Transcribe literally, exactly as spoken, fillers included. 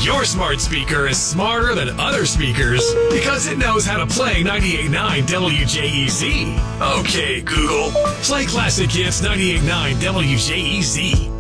Your smart speaker is smarter than other speakers because it knows how to play ninety-eight point nine W J E Z. Okay, Google, play Classic Hits ninety-eight point nine W J E Z.